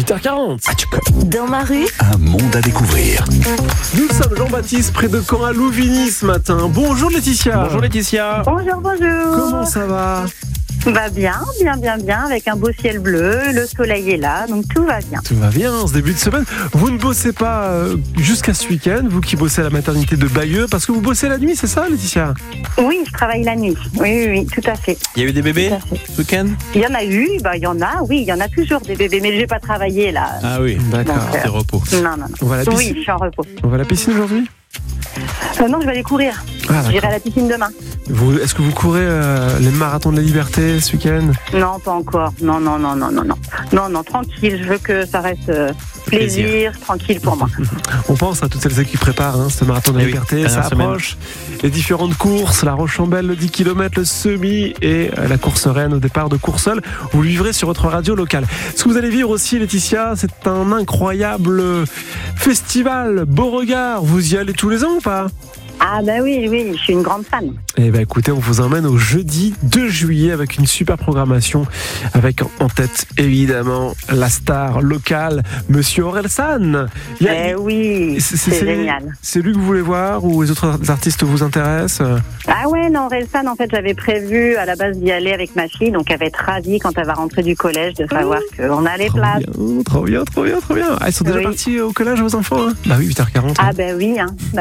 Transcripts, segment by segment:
8h40. Dans ma rue, Un monde à découvrir. Nous sommes Jean-Baptiste près de Caen à Louvigny ce matin. Bonjour Laetitia. Bonjour Laetitia. Bonjour. Comment ça va? Va bien, avec un beau ciel bleu, le soleil est là, donc tout va bien. Tout va bien ce début de semaine. Vous ne bossez pas jusqu'à ce week-end, vous qui bossez à la maternité de Bayeux, parce que vous bossez la nuit, c'est ça Laetitia? Oui, je travaille la nuit, oui, tout à fait. Il y a eu des bébés Tout à fait. ce week-end? Il y en a eu, il y en a toujours des bébés, mais je n'ai pas travaillé là. Ah oui, D'accord. Donc, c'est repos. Non. On va à la Oui, piscine, je suis en repos. on va à la piscine aujourd'hui? Non, je vais aller courir. Ah, J'irai d'accord. à la piscine demain. Est-ce que vous courez les marathons de la liberté ce week-end? Non, pas encore. Non, tranquille, je veux que ça reste plaisir, tranquille pour moi. On pense à toutes celles qui préparent ce marathon de la Eh oui, liberté, dernière ça approche. Les différentes courses, la Rochambelle, le 10 km, le semi et la course reine au départ de Courseulles. Vous le vivrez sur votre radio locale. Ce que vous allez vivre aussi, Laetitia, c'est un incroyable festival Beauregard. Vous y allez tous les ans ou pas? Ah oui, je suis une grande fan. Eh bien écoutez, on vous emmène au jeudi 2 juillet avec une super programmation, avec en tête évidemment la star locale, Monsieur Orelsan. Oui, c'est génial. C'est lui que vous voulez voir ou les autres artistes vous intéressent? Ah ouais, non, Orelsan, en fait, j'avais prévu à la base d'y aller avec ma fille, donc elle va être ravie quand elle va rentrer du collège de savoir qu'on a les places. Trop bien. Ah, ils sont déjà Oui. partis au collège, vos enfants? Bah oui, 8h40. Ah oui.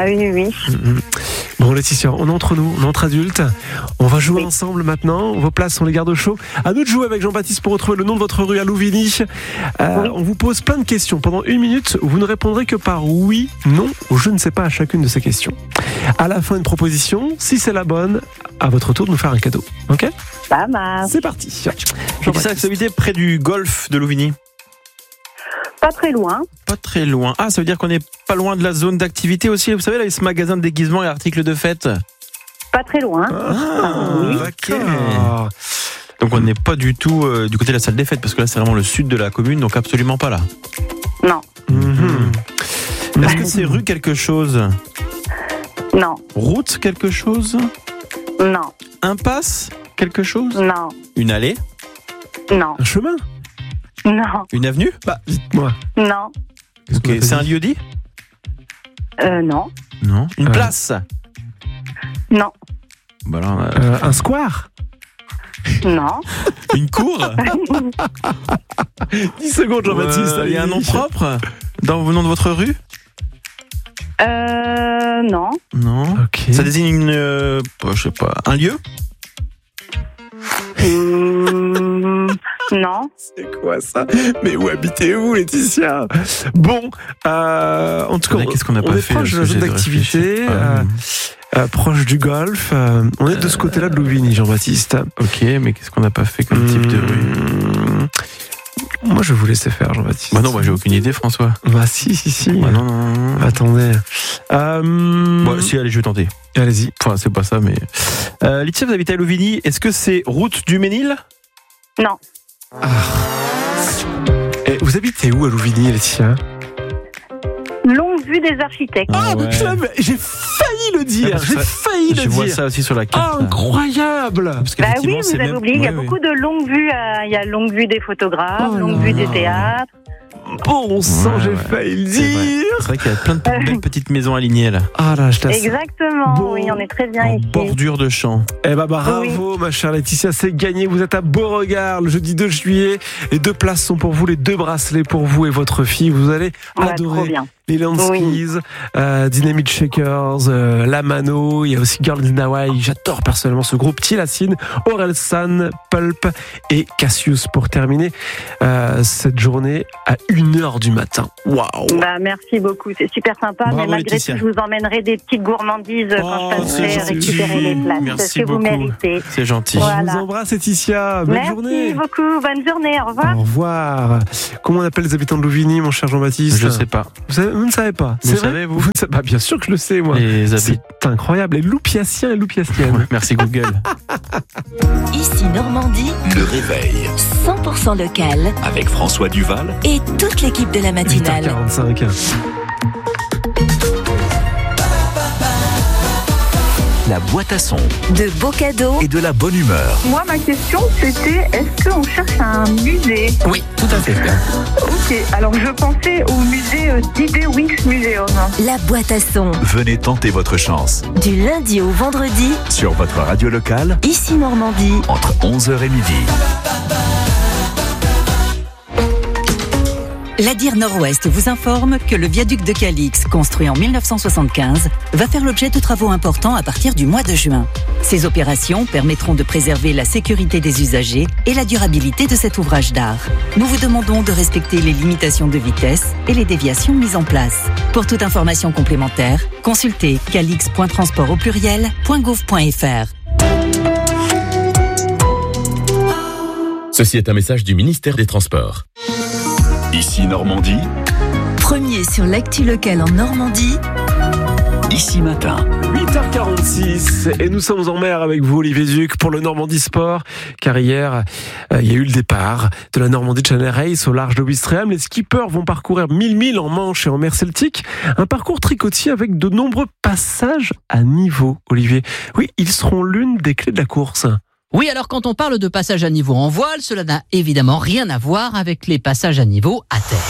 Bon Laetitia, on est entre nous, on est entre adultes. On va jouer Oui. ensemble maintenant. Vos places, on les garde au chaud. À nous de jouer avec Jean-Baptiste pour retrouver le nom de votre rue à Louvigny. Oui. On vous pose plein de questions. Pendant 1 minute, vous ne répondrez que par oui, non ou je ne sais pas à chacune de ces questions. À la fin, une proposition. Si c'est la bonne, à votre tour de nous faire un cadeau. Ok? Ça marche. C'est parti. C'est ça Jean-Baptiste. l'activité près du golfe de Louvigny? Pas très loin. Pas très loin. Ah, ça veut dire qu'on n'est pas loin de la zone d'activité aussi. Vous savez, là, ce magasin de déguisement et articles de fête. Pas très loin. Oui. D'accord. Donc on n'est pas du tout du côté de la salle des fêtes, parce que là, c'est vraiment le sud de la commune, donc absolument pas là. Non. Est-ce que c'est rue quelque chose? Non. Route quelque chose? Non. Impasse quelque chose? Non. Une allée? Non. Un chemin? Non. Une avenue? Bah, dites-moi. Non. Qu'est-ce qu'on Ok, a c'est dit? un lieu dit? Non. Non. Une place? Non. Bah alors, Un square? Non. une cour? 10 secondes, Jean-Baptiste. Il y a un nom allez-y. propre dans le nom de votre rue? Non. Non. Ok. Ça désigne je sais pas, un lieu? Non. C'est quoi ça? Mais où habitez-vous, Laetitia? Bon, en tout cas, Qu'est-ce qu'on n'a on pas est fait proche de à la ce zone sujet de d'activité, réfléchir? proche du golf. On est de ce côté-là de Louvigny, Jean-Baptiste. Ok, mais qu'est-ce qu'on n'a pas fait comme type de rue? Moi, je vais vous laisser faire, Jean-Baptiste. Bah non, moi j'ai aucune idée, François. Bah si. Bah non. Attendez. Bon, si, allez, je vais tenter. Allez-y. Enfin, c'est pas ça, mais. Laetitia, vous habitez à Louvigny. Est-ce que c'est route du Ménil? Non. Et vous habitez où à Louvigny, Laetitia? Longue vue des architectes. Ah, ouais. j'ai failli le dire. parce que J'ai ça- failli le Je vois dire. ça aussi sur la carte. là. Incroyable. Parce Bah oui, qu'effectivement, vous c'est avez même- oublié, il y a ouais, ouais. beaucoup de longues vues. Il y a longue vue des photographes, Oh longue là vue là. des théâtres. Bon sang, Ouais, j'ai ouais. failli le C'est vrai. dire. C'est vrai qu'il y a plein de belles petites maisons alignées là, Ah là, je t'assure. Exactement, Bon. oui, on est très bien en ici. bordure de champ. Eh ben bravo ma chère Laetitia, c'est gagné, vous êtes à Beauregard le jeudi 2 juillet, les 2 places sont pour vous, les 2 bracelets pour vous et votre fille, vous allez Ouais, trop adorer bien. les Landskis, Dynamite Shakers, La Mano, il y a aussi Girls in Hawaii, j'adore personnellement ce groupe, Tilacine, Orelsan, Pulp et Cassius pour terminer cette journée à 1h du matin. Waouh. Bah, merci beaucoup, c'est super sympa, Bravo, mais malgré Laetitia. tout, je vous emmènerai des petites gourmandises quand je c'est passerai gentil. récupérer les places. Merci C'est ce que vous beaucoup. méritez. C'est gentil. Voilà. Je vous embrasse Laetitia, bonne Merci journée. beaucoup, bonne journée, au revoir. Au revoir. Comment on appelle les habitants de Louvigny, mon cher Jean-Baptiste? Je sais pas. Vous ne savez pas? Vous C'est vrai savez, vous? ne savez- Bah, bien sûr que je le sais, moi. Les habits. C'est incroyable. Les loupiaciens et loupiaciennes. Merci Google. ici Normandie, Le réveil 100% local avec François Duval et toute l'équipe de la matinale. 8h45. la boîte à son De beaux cadeaux, et de la bonne humeur. Moi, ma question, c'était est-ce qu'on cherche un musée? Oui, tout à c'est bien. Ok, alors je pensais au musée d'Idée Wings Museum. La boîte à son. Venez tenter votre chance Du lundi au vendredi, sur votre radio locale ici Normandie. entre 11h et midi. La DIR Nord-Ouest vous informe que le viaduc de Calix, construit en 1975, va faire l'objet de travaux importants à partir du mois de juin. Ces opérations permettront de préserver la sécurité des usagers et la durabilité de cet ouvrage d'art. Nous vous demandons de respecter les limitations de vitesse et les déviations mises en place. Pour toute information complémentaire, consultez calix.transport@gouv.fr. Ceci est un message du ministère des Transports. Ici Normandie, Premier sur l'actu locale en Normandie, ici matin. 8h46 et nous sommes en mer avec vous, Olivier Zuc, pour le Normandie Sport, car hier il y a eu le départ de la Normandie Channel Race au large de Ouistreham. Les skippers vont parcourir 1000 milles en Manche et en mer Celtique, un parcours tricotier avec de nombreux passages à niveau. Olivier, oui, ils seront l'une des clés de la course. Oui, alors quand on parle de passage à niveau en voile, cela n'a évidemment rien à voir avec les passages à niveau à terre.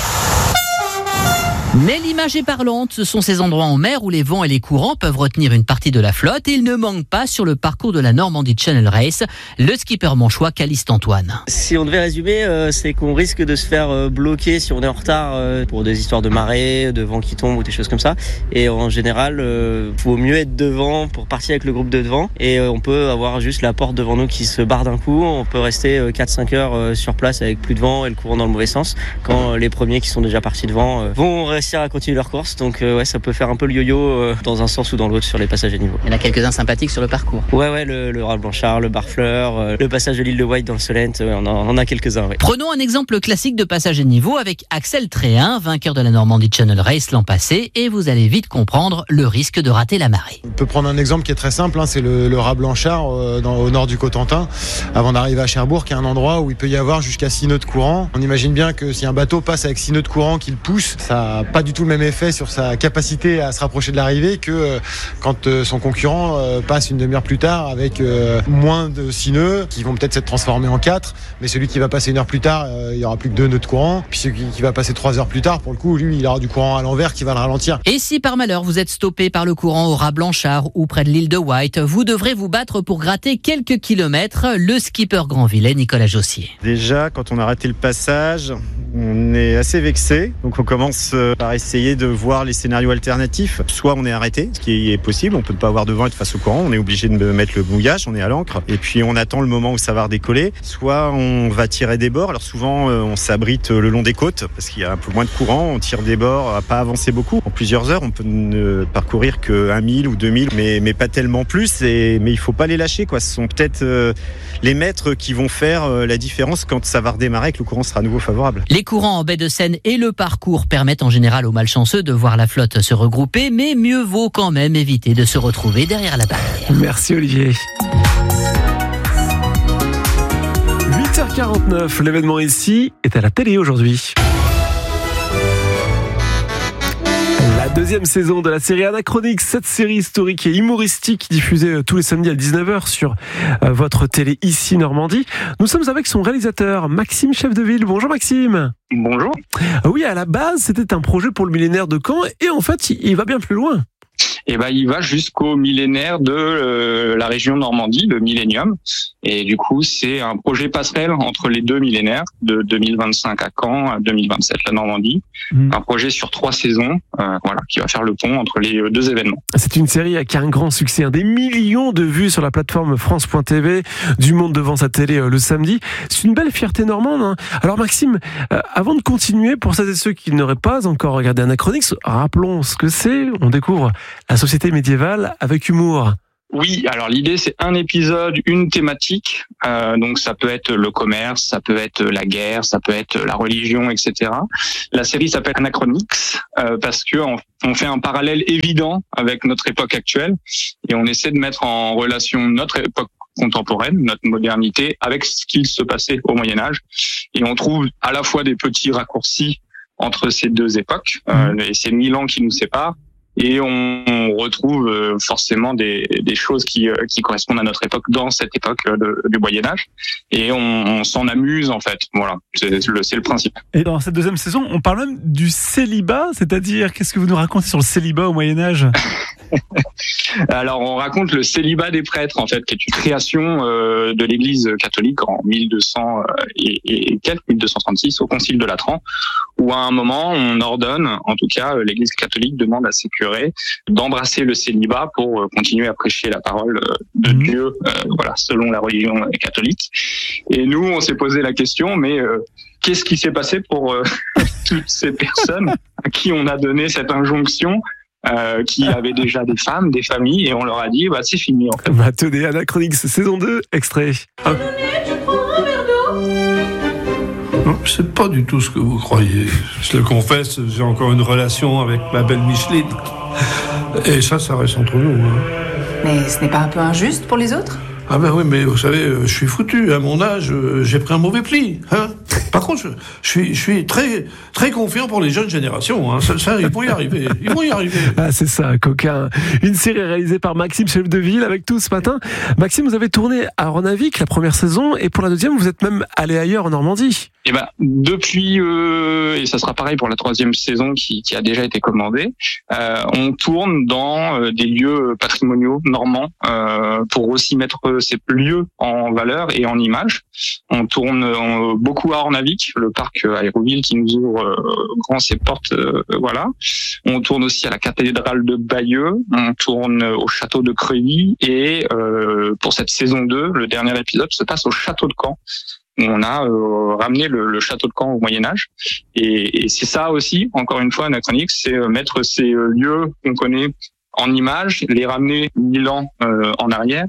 Mais l'image est parlante, ce sont ces endroits en mer où les vents et les courants peuvent retenir une partie de la flotte et il ne manque pas sur le parcours de la Normandie Channel Race, le skipper manchois Caliste Antoine. Si on devait résumer, c'est qu'on risque de se faire bloquer si on est en retard pour des histoires de marée, de vent qui tombe ou des choses comme ça. Et en général, faut mieux être devant pour partir avec le groupe de devant et on peut avoir juste la porte devant nous qui se barre d'un coup. On peut rester 4-5 heures sur place avec plus de vent et le courant dans le mauvais sens quand les premiers qui sont déjà partis devant vont réussir à continuer leur course. Donc ouais, ça peut faire un peu le yo-yo dans un sens ou dans l'autre sur les passages à niveau. Il y en a quelques-uns sympathiques sur le parcours. Ouais, le Ral Blanchard, le Barfleur, le passage de l'île de White dans le Solent, on en a quelques-uns. Ouais. Prenons un exemple classique de passage à niveau avec Axel Tréhin, vainqueur de la Normandie Channel Race l'an passé, et vous allez vite comprendre le risque de rater la marée. On peut prendre un exemple qui est très simple, c'est le Ral Blanchard au nord du Cotentin, avant d'arriver à Cherbourg, qui est un endroit où il peut y avoir jusqu'à 6 nœuds de courant. On imagine bien que si un bateau passe avec 6 nœuds de courant qui le pousse, ça n'a pas du tout le même effet sur sa capacité à se rapprocher de l'arrivée que quand son concurrent passe une demi-heure plus tard avec moins de 6 nœuds qui vont peut-être s'être transformés en 4, mais celui qui va passer une heure plus tard, il y aura plus que 2 nœuds de courant, puis celui qui va passer 3 heures plus tard, pour le coup, lui, il aura du courant à l'envers qui va le ralentir. Et si par malheur vous êtes stoppé par le courant au Raz Blanchard ou près de l'île de White, vous devrez vous battre pour gratter quelques kilomètres, le skipper Grandvillet Nicolas Jossier. Déjà, quand on a raté le passage, on est assez vexé, donc on commence par essayer de voir les scénarios alternatifs. Soit on est arrêté, ce qui est possible, on peut pas avoir de vent et être face au courant, on est obligé de mettre le mouillage, on est à l'ancre, et puis on attend le moment où ça va redécoller. Soit on va tirer des bords, alors souvent on s'abrite le long des côtes, parce qu'il y a un peu moins de courant, on tire des bords, à pas avancer beaucoup. En plusieurs heures, on peut ne parcourir que 1000 ou 2000, mais pas tellement plus, mais il faut pas les lâcher, quoi. Ce sont peut-être les mètres qui vont faire la différence quand ça va redémarrer et que le courant sera à nouveau favorable. Les courants en baie de Seine et le parcours permettent en général aux malchanceux de voir la flotte se regrouper, mais mieux vaut quand même éviter de se retrouver derrière la barrière. Merci Olivier. 8h49, l'événement ici est à la télé aujourd'hui. La deuxième saison de la série Anachronix, cette série historique et humoristique diffusée tous les samedis à 19h sur votre télé ici Normandie. Nous sommes avec son réalisateur Maxime Chefdeville. Bonjour Maxime. Bonjour. Oui, à la base, c'était un projet pour le millénaire de Caen et en fait, il va bien plus loin. Et il va jusqu'au millénaire de la région Normandie, le Millennium. Et du coup, c'est un projet passerelle entre les deux millénaires, de 2025 à Caen, à 2027 la Normandie. Un projet sur 3 saisons, qui va faire le pont entre les deux événements. C'est une série qui a un grand succès, des millions de vues sur la plateforme France.tv, du monde devant sa télé le samedi. C'est une belle fierté normande. Hein. Alors Maxime, avant de continuer, pour celles et ceux qui n'auraient pas encore regardé Anachronix, rappelons ce que c'est. On découvre la société médiévale avec humour. Oui, alors l'idée c'est un épisode, une thématique. Donc ça peut être le commerce, ça peut être la guerre, ça peut être la religion, etc. La série s'appelle Anachronix parce que on fait un parallèle évident avec notre époque actuelle et on essaie de mettre en relation notre époque contemporaine, notre modernité, avec ce qu'il se passait au Moyen-Âge. Et on trouve à la fois des petits raccourcis entre ces deux époques, et ces 1000 ans qui nous séparent, et on retrouve forcément des choses qui correspondent à notre époque dans cette époque du Moyen-Âge, et on s'en amuse en fait. Voilà, c'est le principe. Et dans cette deuxième saison, on parle même du célibat, c'est-à-dire qu'est-ce que vous nous racontez sur le célibat au Moyen-Âge? Alors, on raconte le célibat des prêtres, en fait, qui est une création de l'Église catholique en 1200 et quelques 1236 au Concile de Latran, où à un moment on ordonne, en tout cas l'Église catholique demande à ses curés d'embrasser le célibat pour continuer à prêcher la parole de Dieu, voilà, selon la religion catholique. Et nous, on s'est posé la question, mais qu'est-ce qui s'est passé pour toutes ces personnes à qui on a donné cette injonction, qui avaient déjà des femmes, des familles, et on leur a dit c'est fini en fait. Tenez, Anachronix saison 2, extrait. Non, c'est pas du tout ce que vous croyez. Je le confesse, j'ai encore une relation avec ma belle Micheline. Et ça reste entre nous. Mais ce n'est pas un peu injuste pour les autres ? Ah ben oui, mais vous savez, je suis foutu. À mon âge, j'ai pris un mauvais pli. Par contre, je suis très, très confiant pour les jeunes générations. Ça, ils vont y arriver. Ah, c'est ça, coquin. Une série réalisée par Maxime Chefdeville avec tout ce matin. Maxime, vous avez tourné à Ornavik la première saison, et pour la deuxième, vous êtes même allé ailleurs en Normandie. Et depuis, et ça sera pareil pour la troisième saison qui a déjà été commandée, on tourne dans des lieux patrimoniaux normands pour aussi mettre ces lieux en valeur et en image. On tourne beaucoup à Ornavik, le parc Aéroville qui nous ouvre grand ses portes, voilà. On tourne aussi à la cathédrale de Bayeux, on tourne au château de Creilly, et pour cette saison 2, le dernier épisode se passe au château de Caen. On a ramené le château de Caen au Moyen-Âge, et c'est ça aussi, encore une fois, Anachronix, c'est mettre ces lieux qu'on connaît en images, les ramener 1000 ans en arrière.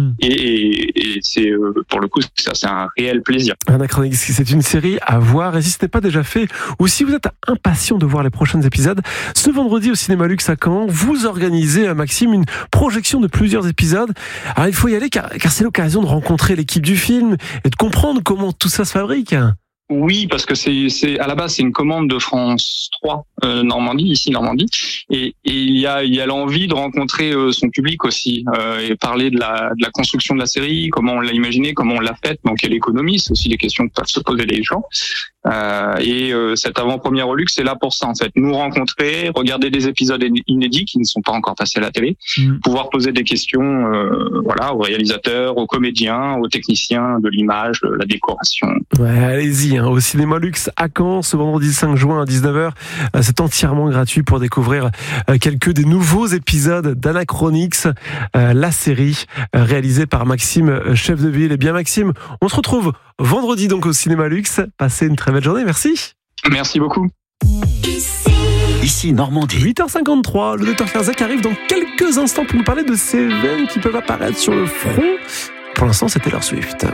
Et c'est pour le coup ça, c'est un réel plaisir. Anachronix, c'est une série à voir, et si ce n'est pas déjà fait, ou si vous êtes impatient de voir les prochains épisodes, ce vendredi au Cinéma Luxe à Caen, vous organisez, Maxime, une projection de plusieurs épisodes. Alors il faut y aller car c'est l'occasion de rencontrer l'équipe du film et de comprendre comment tout ça se fabrique. Oui, parce que c'est à la base c'est une commande de France 3 Normandie, et il y a l'envie de rencontrer son public aussi, et parler de la construction de la série, comment on l'a imaginé, comment on l'a faite, dans quelle économie, c'est aussi des questions que peuvent se poser les gens. Et cette avant-première au Luxe, c'est là pour ça en fait, nous rencontrer, regarder des épisodes inédits qui ne sont pas encore passés à la télé, pouvoir poser des questions aux réalisateurs, aux comédiens, aux techniciens de l'image, de la décoration. Ouais, allez-y, au Cinéma Luxe à Caen ce vendredi 5 juin à 19h. C'est entièrement gratuit pour découvrir quelques des nouveaux épisodes d'Anachronix, la série réalisée par Maxime Chefdeville. Et bien Maxime, on se retrouve vendredi donc au Cinéma Luxe. Passez une très belle journée, merci. Merci beaucoup. Ici Normandie. 8h53, le docteur Kerzak arrive dans quelques instants pour nous parler de ces veines qui peuvent apparaître sur le front. Pour l'instant, c'était Taylor Swift.